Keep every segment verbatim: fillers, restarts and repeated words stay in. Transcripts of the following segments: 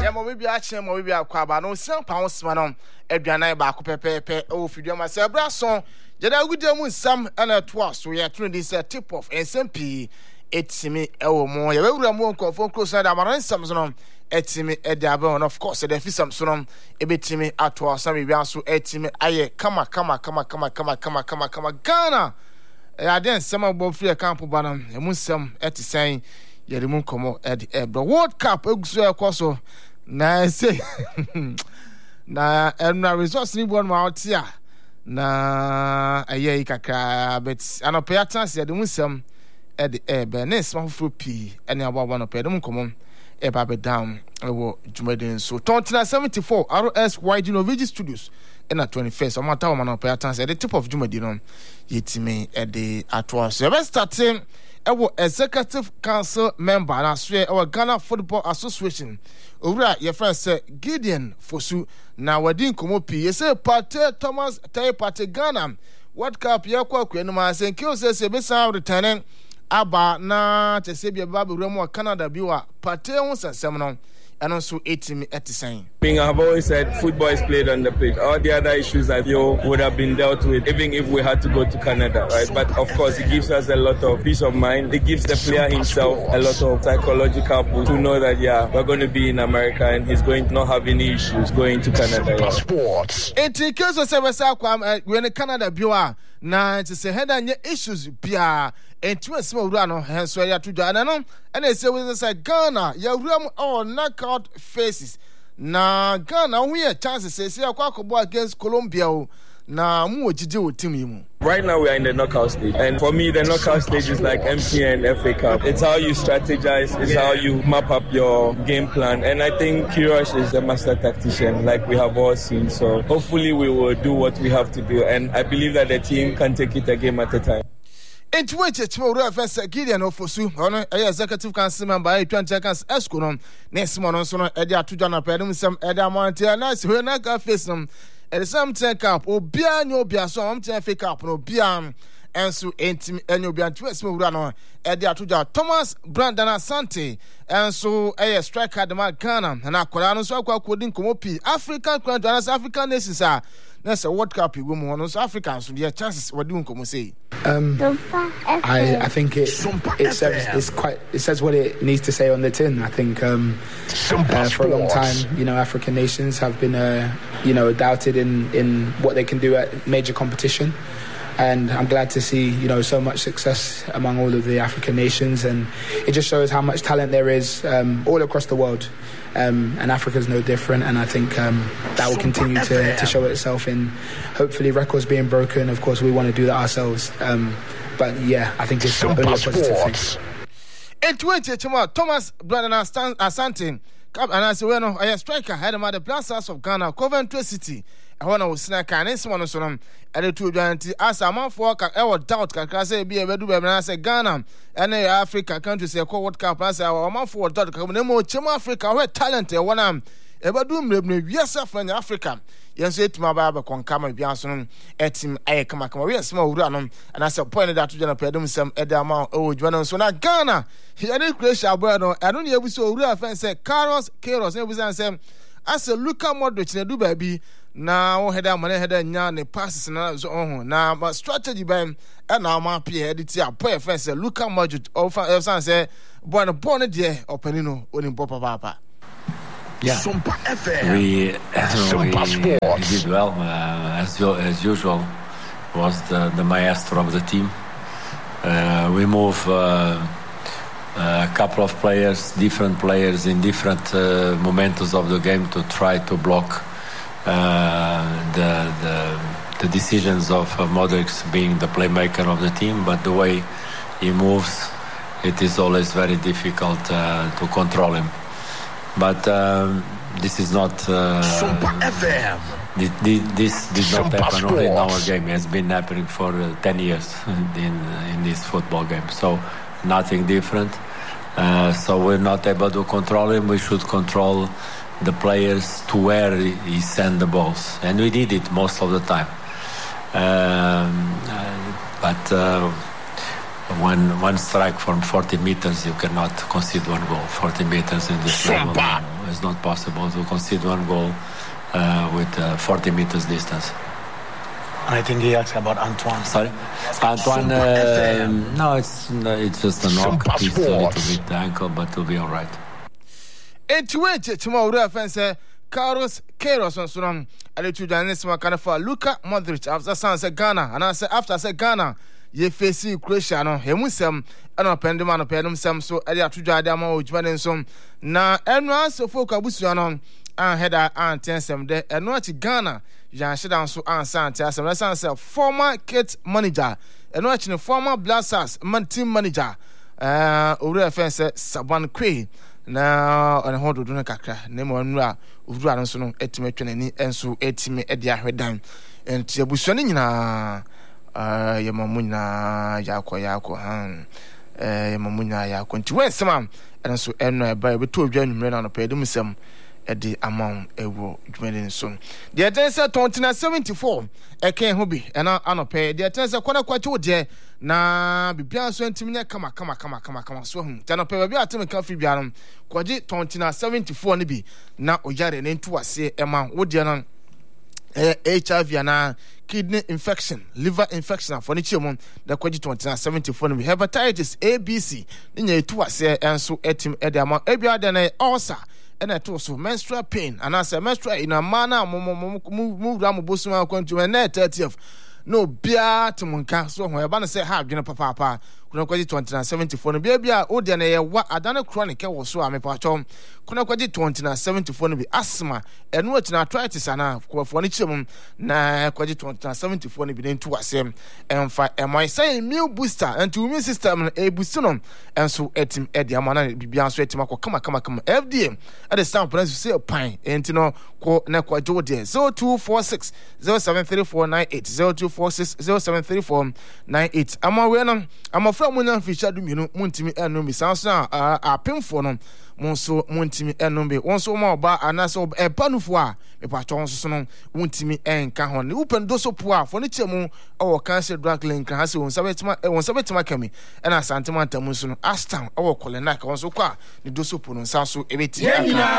Yeah, mo bi a che mo bi a kwa ba no sian pa ho sima no aduanan ba ko pepepe o fidua ma se bra so jeda gudam nsam ana to aso ye to this tip of S M P etimi ewo mo ye wura mo nkofo close na amaran nsam so no etimi ediabe on of course the fisam so no ebetimi ato aso bi aso etimi aye kama kama kama kama kama kama kama kama Ghana ya den nsam agbo free camp ba no emu nsam etisen Yerimun komo ed ebro World Cup egusu ekoso na say na enna resource ni bon ma otia na aye kakra but anope atans yedum nsem ed ebe na small fro p ene ababa no pedum komo e ba be down ewo Jumadin so twenty seventy-four R S Y Genovici Studios in the twenty-first omata o manope atans at the tip of Jumadin no yetime e de atwas e be starting Ewo Executive Council member na so ewo Ghana Football Association owura your friend say Gideon Fosu na wadin komo pi ye say Pate Thomas Tay Pate Ghana World Cup ye kwa kwa no ma say kill say say be sound returning aba na te say be ba be remu Canada biwa Pate hu sensem no and also eighteen eighty-nine. I've always said football is played on the pitch. All the other issues I feel would have been dealt with even if we had to go to Canada, right? But of course, it gives us a lot of peace of mind. It gives the player himself a lot of psychological boost to know that, yeah, we're going to be in America and he's going to not have any issues going to Canada. Yeah. Sports. In case of when Canada biwa na to say head and issues bia and two small run hence where you to Ghana and they say we say Ghana you room all knockout faces na Ghana we a chances say say akwa against Colombia na mu ojije o team mu. Right now we are in the knockout stage, and for me the knockout stage is like M T N F A Cup. It's how you strategize, it's how you map up your game plan, and I think Kirosh is the master tactician like we have all seen, so hopefully we will do what we have to do, and I believe that the team can take it a game at a time. Into which it's more reference Gideon Fosu, on a executive council member, a twenty seconds esconom, next month on Edia to John Pedum, some Edia Monte, nice when I got face them. At the same time, cap, or Bia no Bia, so I'm ten fake up, no Bia, and so intimate, and you'll be on twist Murano, Edia to Thomas Brandon Asante, and so a striker the man Ghana, and Aquilano, so I couldn't come up. African countries, African nations are. That's a World Cup. You go on so Africans, so their chances. What do you come say? Um, I I think it it says it's quite it says what it needs to say on the tin. I think um, uh, for a long time, you know, African nations have been uh, you know doubted in in what they can do at major competition. And I'm glad to see, you know, so much success among all of the African nations, and it just shows how much talent there is um, all across the world. Um, and Africa's no different, and I think um, that will continue to, to show itself in hopefully records being broken. Of course, we want to do that ourselves. Um, but yeah, I think it's only a positive thing. In twenty, Thomas Brandon Asante, and I say, well, I am striker, head of the Blasters of Ghana, Coventry City. I want to snack and this one so um at the two twenty as a man for I would doubt can say be a bedu and I say Ghana and Africa countries say World Cup I say a man for doubt come no more Chama Africa where talent one am ever do me yes from Africa yes it my baba kon come be aso etim aye kama kama we small wura no and I say point that to General Pedum some edama oh Joanna so na Ghana he any Croatia boy no I don't hear so wura fan say Carlos Queiroz and we say as a Luka Modric na do baby na wo header man header nya ne passes na so on na but strategy by e na ma pie edit a boy first Luka Modric over say boy no born there openi no oni papa papa. Yeah, we, uh, we, we did well uh, as, as usual. Was the, the maestro of the team. Uh, we move uh, a couple of players, different players in different uh, momentos of the game to try to block uh, the, the the decisions of uh, Modric being the playmaker of the team. But the way he moves, it is always very difficult uh, to control him. But um, this is not. Uh, this did not happen only in our game. It has been happening for uh, ten years in in this football game. So nothing different. Uh, so we're not able to control him. We should control the players to where he send the balls, and we did it most of the time. Um, uh, but. Uh, When one strike from forty meters, you cannot concede one goal. forty meters in this level it's not possible to concede one goal uh, with uh, forty meters distance. And I think he asked about Antoine. Sorry, Antoine. Uh, no, it's it's just a knock. It's a little bit the ankle, but it'll be all right. Eighty-eight tomorrow, offense. Carlos Queiroz on Sunan. I let you join this one kind of for Luka Modric after San said Ghana, and I said after I said Ghana, ye face Croatia. No, he must some. I don't pen them on pen some. So I have to join them all. Joining some now. And once so folk abusuanon and header and ten some there. And watch Ghana. Jan Shedan so answer and tell some. Let's answer former Kate manager. And watching the former Blasters man team manager. Uh, over offense Saban Quay. Na on hold do na kakra na mo nura uvuru an so no etime twenani enso etime e dia hwedan enti abusuane nyina ah ye mamu nyina yakọ yakọ han eh ye mamu nyina yakọ nti wensema enso enno e ba e beto odwa nwumre na no pedum sem e di amount ewo dwene so de tense twenty seventy-four e kan ho bi ena anope de tense kwana kwache wo de na bibia so ntimi nya kama kama kama kama kama so hu tanope ba bi atem kan fi bia no kwaje twenty seventy-four ne bi na oyare ne ntu ase ema wo de no H I V na kidney infection, liver infection for the children the kwaji twenty seventy-four ne hepatitis A B C nya etu ase enso etim edama ebia de na ulcer and I told so menstrual pain and I said menstrual in a manner move ram bosuma kwantu and thirtieth no bia to monka so when about say ha dwene papa papa kuna kwaji twenty seventy-four no bia bia o de na ye wa adana chronic e wo so a me pa chom kuna kwaji twenty seventy-four no bi asthma enu atina arthritis ana for ni chim na kwaji twenty seventy-four no bi ntu asem emfa emoi say immune booster and immune system e boost no enso etim e de amana bibia so etim akọ kama kama F D A at the stamp price say pine enti no ko na kwaji wo de zero two four six zero seven three four nine eight zero two four six zero seven three four nine eight ama we no ama fra mu na ficha du minu muntimi eno mi sanso a apemfo no monso muntimi eno be wonso ma oba anaso e panufo a me pa chon so no muntimi enka ho ne upen do so po a fo ne chemu o cancer drug link ha se won sabetima won sabetima kami ena santema ntamu so no astan o kolena ka wonso kwa ne do so po no sanso ebeti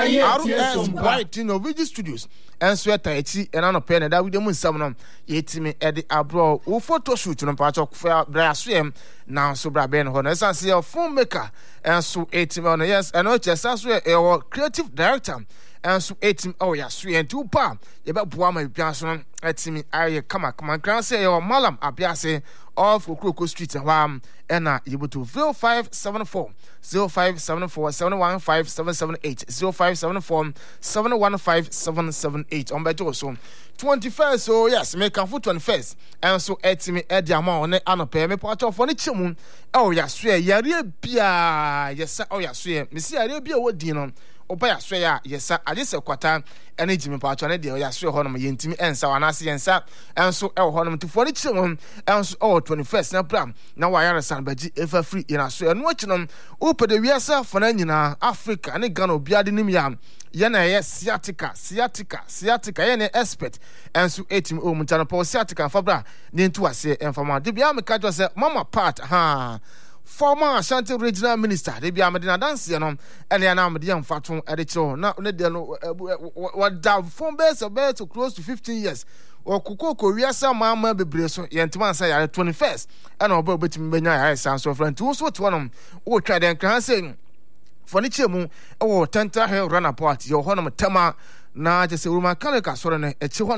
aka white no video studios enso eta echi ena no pe na da we mu nsam no yetimi e de abro wo photo shoot no pa cho bra so em now so bra ben ho na sanse your filmmaker enso etimi on yes and o chesa so e creative director enso etimi oh ya so enti upa ye be boa ma bia so no etimi aye kama kama gran say your malam abiase of Okroko Street wam ena yibutu zero five seven four zero five seven four seven one five seven seven eight zero five seven four seven one five seven seven eight on beto so twenty-first so yes me kan for twenty-first and so etimi e dia ma one anope me pacho for ne chemu e o ya so yare bia yes o ya so me si yare bia wodi no oba ya so ya yes agese kwata ene jimi pacho ne de o ya so ho no yentimi ensa wana se yensa enso e ho no to for ne chemu enso o twenty-first na pram na wa yare san baji efa free ina so eno chinom upe de wiasa for na nyina Africa ne Ghana obiade nim ya yana ye sciatica sciatica sciatica yana expert enso etim o mutana po sciatica fabra ne ntu ase enfama de bia me ka jo se mama part ha former Ashanti regional minister de bia me de na dance no ene na me de mfato e de kiro na ne de no what da from base about to close to fifteen years okukoko wiasa mama bebre so yentima ansa yare twenty-first ena oba obetimi benya yare sanso front wo so to no wo twa den kan say for ni chemu e wo tenta he runner part yo hono tema na je se uruma kale ka soro ne e chi